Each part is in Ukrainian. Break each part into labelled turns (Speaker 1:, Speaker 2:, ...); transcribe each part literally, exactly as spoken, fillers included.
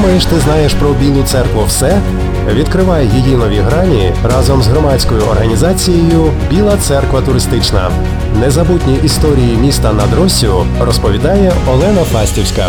Speaker 1: Думаєш, ти знаєш про Білу церкву все? Відкривай її нові грані разом з громадською організацією «Біла церква туристична». Незабутні історії міста над Россю розповідає Олена Фастівська.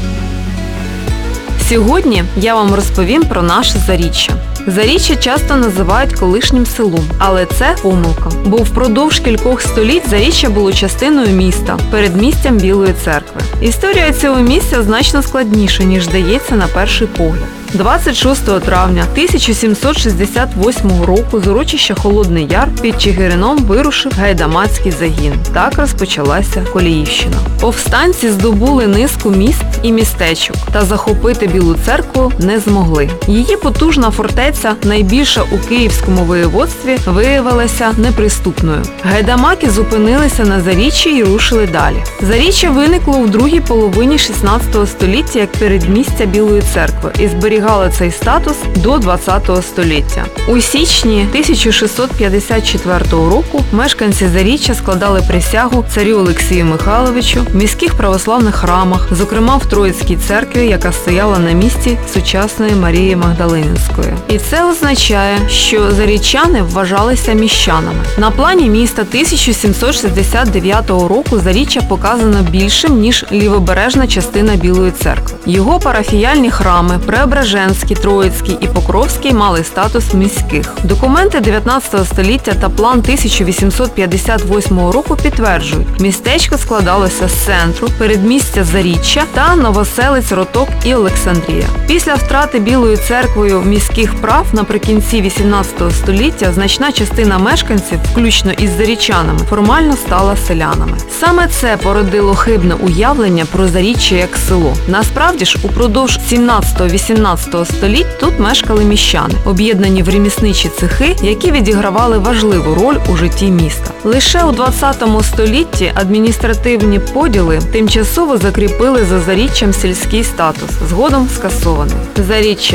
Speaker 2: Сьогодні я вам розповім про наше Заріччя. Заріччя часто називають колишнім селом, але це помилка. Бо впродовж кількох століть Заріччя було частиною міста, передмістям Білої церкви. Історія цього місця значно складніша, ніж здається на перший погляд. двадцять шостого травня тисяча сімсот шістдесят восьмого року з урочища Холодний Яр під Чигирином вирушив гайдамацький загін. Так розпочалася Коліївщина. Повстанці здобули низку міст і містечок, та захопити Білу церкву не змогли. Її потужна фортеця, найбільша у Київському воєводстві, виявилася неприступною. Гайдамаки зупинилися на Заріччі і рушили далі. Заріччя виникло у другій половині шістнадцятого століття як передмістя Білої церкви і зберігало цей статус до двадцятого століття. У січні тисяча шістсот п'ятдесят четвертого року мешканці Заріччя складали присягу царю Олексію Михайловичу в міських православних храмах, зокрема в Троїцькій церкві, яка стояла на місці сучасної Марії Магдалининської. І це означає, що заріччани вважалися міщанами. На плані міста тисяча сімсот шістдесят дев'ятого року Заріччя показано більшим, ніж лівобережна частина Білої церкви. Його парафіяльні храми Преображенський, Троїцький і Покровський мали статус міських. Документи дев'ятнадцятого століття та план тисяча вісімсот п'ятдесят восьмого року підтверджують, містечко складалося з центру, передмістя Заріччя та новоселиць Роток і Олександрія. Після втрати Білою церквою міських прав наприкінці вісімнадцятого століття значна частина мешканців, включно із заріччанами, формально стала селянами. Саме це породило хибне уявлення про Заріччя як село. Насправді ж, упродовж сімнадцятого-вісімнадцятого століть тут мешкали міщани, об'єднані в ремісничі цехи, які відігравали важливу роль у житті міста. Лише у двадцятому столітті адміністративні поділи тимчасово закріпили за Заріччям сільський статус, згодом скасований. Заріччя